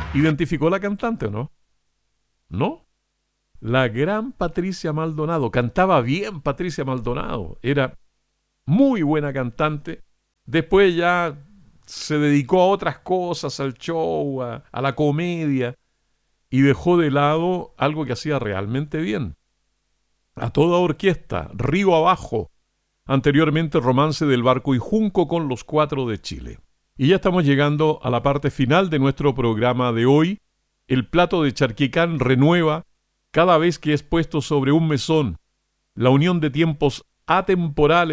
¿Identificó la cantante o no? ¿No? La gran Patricia Maldonado. Cantaba bien Patricia Maldonado. Era muy buena cantante. Después ya se dedicó a otras cosas, al show, a la comedia, y dejó de lado algo que hacía realmente bien. A toda orquesta, Río Abajo, anteriormente Romance del Barco y Junco con los Cuatro de Chile. Y ya estamos llegando a la parte final de nuestro programa de hoy. El plato de charquicán renueva cada vez que es puesto sobre un mesón. La unión de tiempos atemporales